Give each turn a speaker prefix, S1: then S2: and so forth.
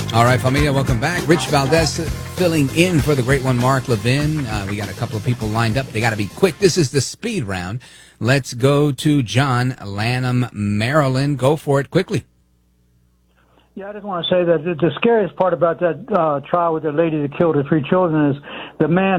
S1: All right, familia, welcome back. Rich Valdez filling in for the great one, Mark Levin. We got a couple of people lined up. They got to be quick. This is the speed round. Let's go to John Lanham, Maryland. Go for it quickly.
S2: Yeah, I just want to say that the scariest part about that trial with the lady that killed her 3 children is the man